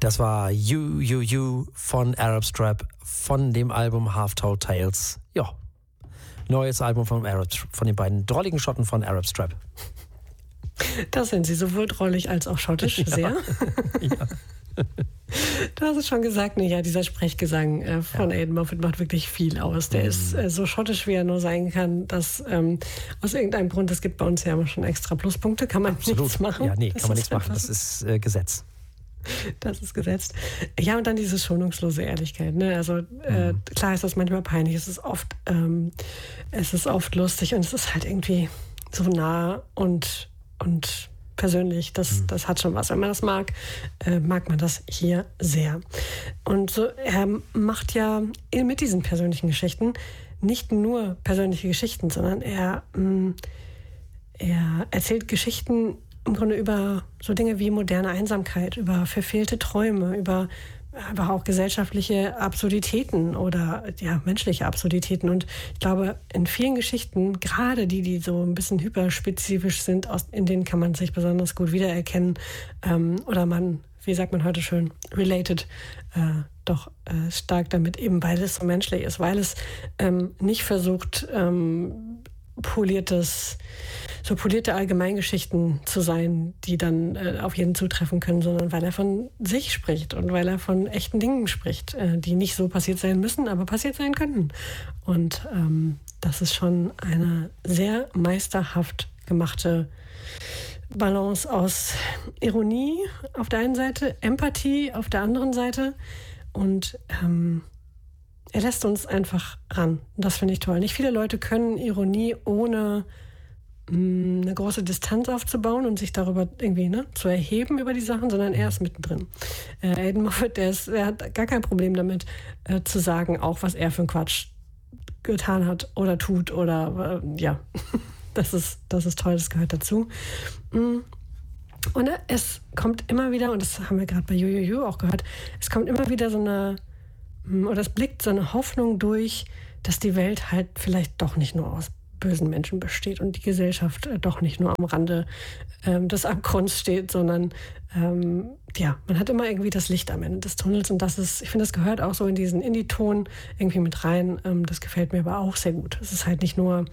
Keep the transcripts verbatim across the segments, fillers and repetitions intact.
Das war You, You, You von Arab Strap von dem Album Half Told Tales. Ja, neues Album von Arab, von den beiden drolligen Schotten von Arab Strap. Das sind sie, sowohl drollig als auch schottisch, ja. Sehr. Ja. Du hast es schon gesagt, ne? Ja, dieser Sprechgesang äh, von ja. Aidan Moffat macht wirklich viel aus. Der mhm. ist äh, so schottisch, wie er nur sein kann, dass ähm, aus irgendeinem Grund, es gibt bei uns ja immer schon extra Pluspunkte, kann man Absolut. nichts machen. Ja, nee, das kann man nichts machen, das ist äh, Gesetz. Das ist gesetzt. Ja, und dann diese schonungslose Ehrlichkeit. Ne? Also äh, mhm. klar ist das manchmal peinlich, es ist oft, ähm, es ist oft lustig und es ist halt irgendwie so nah und, und persönlich. Das, mhm. das hat schon was. Wenn man das mag, äh, mag man das hier sehr. Und so, er macht ja mit diesen persönlichen Geschichten nicht nur persönliche Geschichten, sondern er, mh, er erzählt Geschichten im Grunde über so Dinge wie moderne Einsamkeit, über verfehlte Träume, über aber auch gesellschaftliche Absurditäten oder ja, menschliche Absurditäten. Und ich glaube, in vielen Geschichten, gerade die, die so ein bisschen hyperspezifisch sind, aus, in denen kann man sich besonders gut wiedererkennen. Ähm, oder man, wie sagt man heute schön, related äh, doch äh, stark damit, eben weil es so menschlich ist, weil es ähm, nicht versucht, ähm, poliertes, so polierte Allgemeingeschichten zu sein, die dann äh, auf jeden zutreffen können, sondern weil er von sich spricht und weil er von echten Dingen spricht, äh, die nicht so passiert sein müssen, aber passiert sein könnten. Und ähm, das ist schon eine sehr meisterhaft gemachte Balance aus Ironie auf der einen Seite, Empathie auf der anderen Seite und ähm, er lässt uns einfach ran. Das finde ich toll. Nicht viele Leute können Ironie ohne mh, eine große Distanz aufzubauen und sich darüber irgendwie ne, zu erheben über die Sachen, sondern er ist mittendrin. Äh, Aidan Moffat, der, ist, der hat gar kein Problem damit, äh, zu sagen, auch was er für einen Quatsch getan hat oder tut oder äh, ja, das ist, das ist toll, das gehört dazu. Mhm. Und äh, es kommt immer wieder, und das haben wir gerade bei You, You, You auch gehört, es kommt immer wieder so eine oder es blickt so eine Hoffnung durch, dass die Welt halt vielleicht doch nicht nur aus bösen Menschen besteht und die Gesellschaft doch nicht nur am Rande ähm, des Abgrunds steht, sondern ähm, ja, man hat immer irgendwie das Licht am Ende des Tunnels und das ist, ich finde, das gehört auch so in diesen Indie-Ton irgendwie mit rein. Ähm, das gefällt mir aber auch sehr gut. Es ist halt nicht nur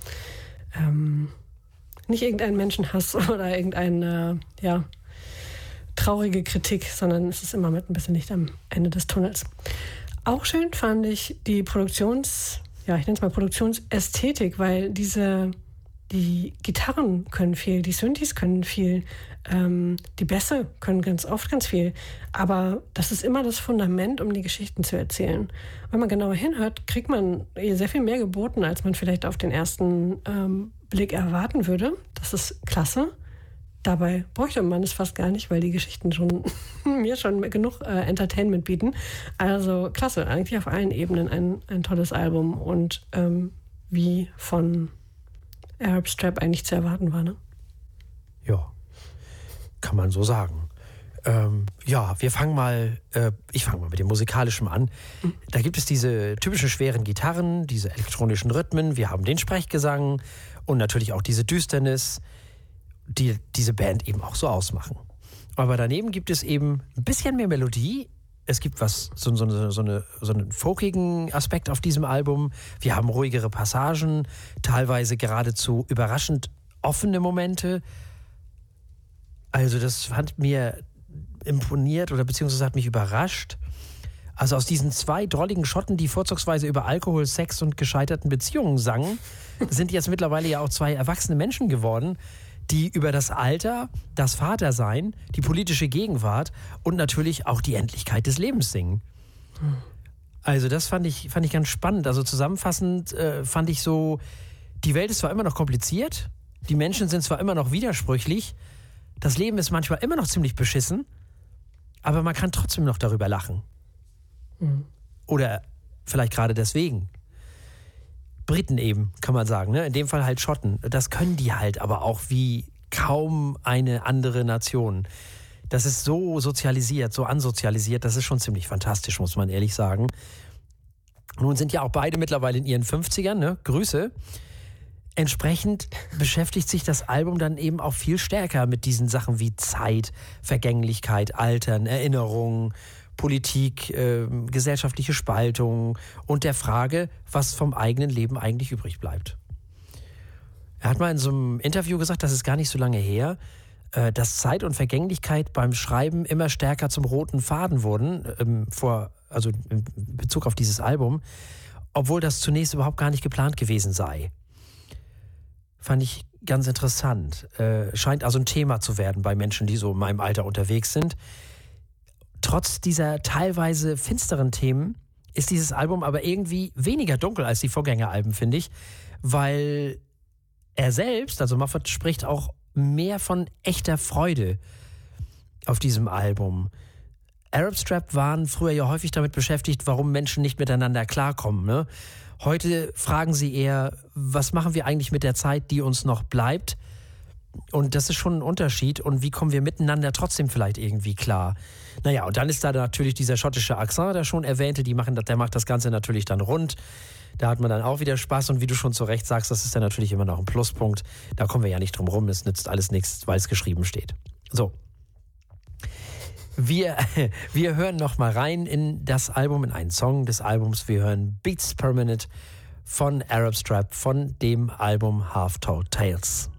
ähm, nicht irgendein Menschenhass oder irgendeine ja, traurige Kritik, sondern es ist immer mit ein bisschen Licht am Ende des Tunnels. Auch schön fand ich die Produktions, ja, ich nenne es mal Produktionsästhetik, weil diese, die Gitarren können viel, die Synthes können viel, ähm, die Bässe können ganz oft ganz viel, aber das ist immer das Fundament, um die Geschichten zu erzählen. Wenn man genauer hinhört, kriegt man sehr viel mehr geboten, als man vielleicht auf den ersten ähm, Blick erwarten würde. Das ist klasse. Dabei bräuchte man es fast gar nicht, weil die Geschichten schon mir schon genug äh, Entertainment bieten. Also klasse, eigentlich auf allen Ebenen ein, ein tolles Album und ähm, wie von Arab Strap eigentlich zu erwarten war, ne? Ja, kann man so sagen. Ähm, ja, wir fangen mal, äh, ich fange mal mit dem Musikalischen an. Mhm. Da gibt es diese typischen schweren Gitarren, diese elektronischen Rhythmen, wir haben den Sprechgesang und natürlich auch diese Düsternis, die diese Band eben auch so ausmachen. Aber daneben gibt es eben ein bisschen mehr Melodie. Es gibt was, so, so, so, eine, so einen folkigen Aspekt auf diesem Album. Wir haben ruhigere Passagen, teilweise geradezu überraschend offene Momente. Also das fand mir imponiert oder beziehungsweise hat mich überrascht. Also aus diesen zwei drolligen Schotten, die vorzugsweise über Alkohol, Sex und gescheiterten Beziehungen sangen, sind jetzt mittlerweile ja auch zwei erwachsene Menschen geworden, die über das Alter, das Vatersein, die politische Gegenwart und natürlich auch die Endlichkeit des Lebens singen. Also das fand ich, fand ich ganz spannend. Also zusammenfassend äh, fand ich so, die Welt ist zwar immer noch kompliziert, die Menschen sind zwar immer noch widersprüchlich, das Leben ist manchmal immer noch ziemlich beschissen, aber man kann trotzdem noch darüber lachen. Mhm. Oder vielleicht gerade deswegen. Briten eben, kann man sagen, ne? In dem Fall halt Schotten. Das können die halt aber auch wie kaum eine andere Nation. Das ist so sozialisiert, so ansozialisiert, das ist schon ziemlich fantastisch, muss man ehrlich sagen. Nun sind ja auch beide mittlerweile in ihren fünfzigern, ne? Grüße. entsprechend beschäftigt sich das Album dann eben auch viel stärker mit diesen Sachen wie Zeit, Vergänglichkeit, Altern, Erinnerung, Politik, äh, gesellschaftliche Spaltung und der Frage, was vom eigenen Leben eigentlich übrig bleibt. Er hat mal in so einem Interview gesagt, das ist gar nicht so lange her, äh, dass Zeit und Vergänglichkeit beim Schreiben immer stärker zum roten Faden wurden, ähm, vor, also in Bezug auf dieses Album, obwohl das zunächst überhaupt gar nicht geplant gewesen sei. Fand ich ganz interessant. Äh, scheint also ein Thema zu werden bei Menschen, die so in meinem Alter unterwegs sind. Trotz dieser teilweise finsteren Themen ist dieses Album aber irgendwie weniger dunkel als die Vorgängeralben, finde ich, weil er selbst, also Moffat, spricht auch mehr von echter Freude auf diesem Album. Arab Strap waren früher ja häufig damit beschäftigt, warum Menschen nicht miteinander klarkommen, ne? Heute fragen sie eher, was machen wir eigentlich mit der Zeit, die uns noch bleibt? Und das ist schon ein Unterschied. Und wie kommen wir miteinander trotzdem vielleicht irgendwie klar? Naja, und dann ist da natürlich dieser schottische Akzent, der schon erwähnte, die machen, der macht das Ganze natürlich dann rund. Da hat man dann auch wieder Spaß. Und wie du schon zu Recht sagst, das ist dann natürlich immer noch ein Pluspunkt. Da kommen wir ja nicht drum rum. Es nützt alles nichts, weil es geschrieben steht. So. Wir, wir hören noch mal rein in das Album, in einen Song des Albums. Wir hören Beats per Minute von Arab Strap von dem Album Half Told Tales.